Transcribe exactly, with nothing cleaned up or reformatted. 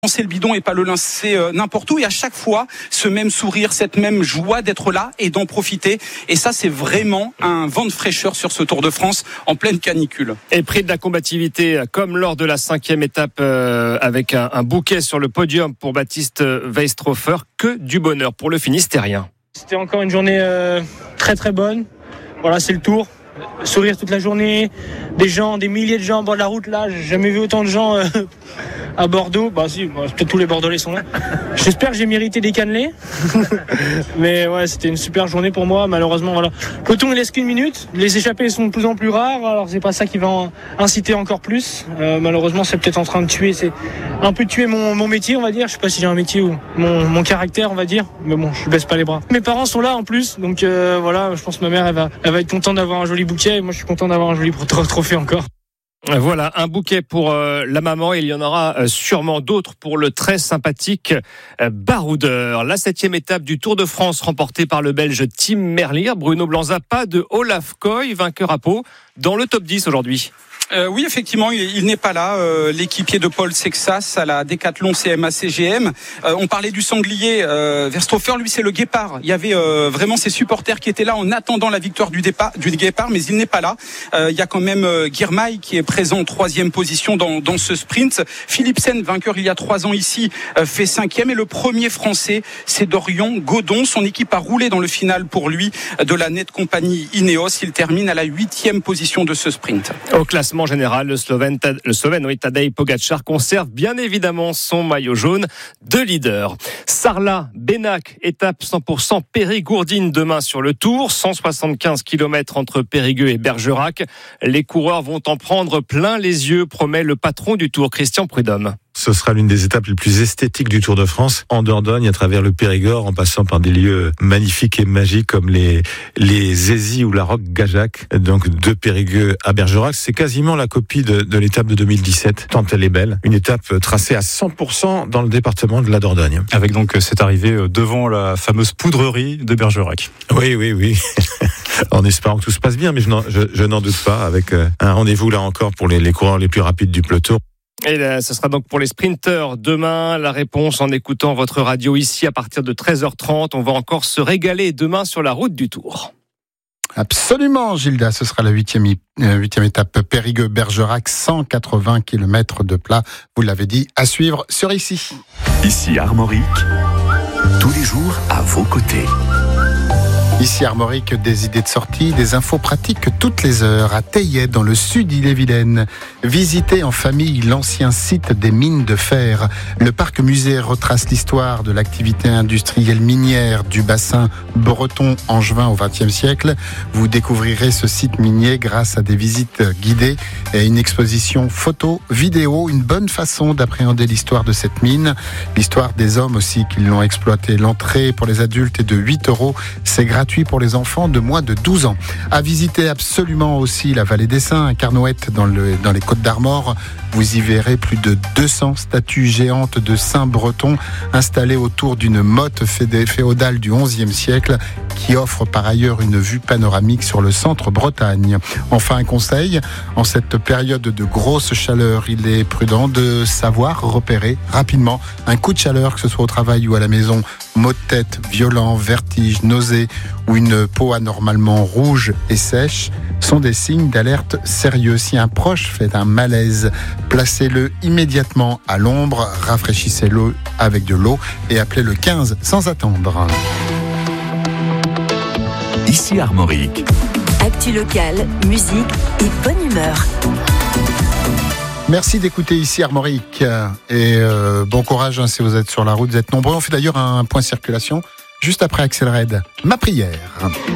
lancer le bidon et pas le lancer euh, n'importe où, et à chaque fois ce même sourire, cette même joie d'être là et d'en profiter, et ça c'est vraiment un vent de fraîcheur sur ce Tour de France en pleine canicule. Et prix de la combativité comme lors de la cinquième étape euh, avec un, un bouquet sur le podium pour Baptiste Weistrofer, que du bonheur pour le Finistérien. C'était encore une journée euh, très très bonne, voilà, c'est le Tour. Sourire toute la journée, des gens, des milliers de gens à bord de la route là, j'ai jamais vu autant de gens euh, à Bordeaux. Bah si, bah, peut-être tous les Bordelais sont là. J'espère que j'ai mérité des cannelés. Mais ouais, c'était une super journée pour moi. Malheureusement, voilà. Le peloton ne laisse qu'une minute. Les échappées sont de plus en plus rares. Alors c'est pas ça qui va en inciter encore plus. Euh, malheureusement, c'est peut-être en train de tuer, c'est un peu de tuer mon, mon métier, on va dire. Je sais pas si j'ai un métier ou mon, mon caractère, on va dire. Mais bon, je baisse pas les bras. Mes parents sont là en plus, donc euh, voilà. Je pense que ma mère, elle va, elle va être contente d'avoir un joli bouquet. Et moi, je suis content d'avoir un joli trophée encore. Voilà, un bouquet pour euh, la maman. Il y en aura euh, sûrement d'autres pour le très sympathique euh, baroudeur. La septième étape du Tour de France remportée par le Belge Tim Merlier. Bruno Blanza, pas de Olaf Koy, vainqueur à Pau, dans le top dix aujourd'hui. Euh, oui, effectivement, il, il n'est pas là, euh, l'équipier de Paul Sexas à la Décathlon C M A C G M. Euh, on parlait du sanglier, euh, Weistrofer, lui c'est le guépard. Il y avait euh, vraiment ses supporters qui étaient là en attendant la victoire du, départ, du guépard, mais il n'est pas là. Euh, il y a quand même euh, Girmay qui est présent en troisième position dans, dans ce sprint. Philipsen, vainqueur il y a trois ans ici, euh, fait cinquième. Et le premier français, c'est Dorian Godon. Son équipe a roulé dans le final pour lui de la Net Company Ineos. Il termine à la huitième position de ce sprint. Au classement général, le Slovène, le Slovène oui, Tadej Pogačar conserve bien évidemment son maillot jaune de leader. Sarlat, Benac, étape cent pour cent Périgourdine demain sur le Tour, cent soixante-quinze kilomètres entre Périgueux et Bergerac. Les coureurs vont en prendre plein les yeux, promet le patron du Tour, Christian Prudhomme. Ce sera l'une des étapes les plus esthétiques du Tour de France, en Dordogne, à travers le Périgord, en passant par des lieux magnifiques et magiques comme les les Aisies ou la Roque-Gajac, donc de Périgueux à Bergerac. C'est quasiment la copie de, de l'étape de deux mille dix-sept, tant elle est belle. Une étape tracée à cent pour cent dans le département de la Dordogne. Avec donc cette arrivée devant la fameuse poudrerie de Bergerac. Oui, oui, oui. En espérant que tout se passe bien, mais je n'en, je, je n'en doute pas, avec un rendez-vous là encore pour les, les coureurs les plus rapides du peloton. Et là, ce sera donc pour les sprinteurs demain. La réponse en écoutant votre radio ici à partir de treize heures trente. On va encore se régaler demain sur la route du Tour. Absolument, Gilda. Ce sera la huitième, huitième étape Périgueux-Bergerac, cent quatre-vingts kilomètres de plat. Vous l'avez dit, à suivre sur Ici. Ici Armorique, tous les jours à vos côtés. Ici Armorique, des idées de sortie, des infos pratiques toutes les heures. À Theillet, dans le sud Ille-et-Vilaine. Visitez en famille l'ancien site des mines de fer. Le parc musée retrace l'histoire de l'activité industrielle minière du bassin breton angevin au vingtième siècle. Vous découvrirez ce site minier grâce à des visites guidées et une exposition photo, vidéo, une bonne façon d'appréhender l'histoire de cette mine. L'histoire des hommes aussi qui l'ont exploité. L'entrée pour les adultes est de huit euros. C'est gratuit pour les enfants de moins de douze ans. À visiter absolument aussi la vallée des Saints, à Carnoët dans, le, dans les Côtes d'Armor. Vous y verrez plus de deux cents statues géantes de saints bretons installées autour d'une motte féodale du onzième siècle qui offre par ailleurs une vue panoramique sur le centre Bretagne. Enfin, un conseil, en cette période de grosse chaleur, il est prudent de savoir repérer rapidement un coup de chaleur, que ce soit au travail ou à la maison. Maux de tête, violents, vertiges, nausées ou une peau anormalement rouge et sèche sont des signes d'alerte sérieux. Si un proche fait un malaise, placez-le immédiatement à l'ombre, rafraîchissez-le avec de l'eau et appelez le quinze sans attendre. Ici Armorique. Actu locale, musique et bonne humeur. Merci d'écouter Ici Armorique et euh, bon courage hein, si vous êtes sur la route, vous êtes nombreux. On fait d'ailleurs un point circulation juste après Axel Red. Ma prière.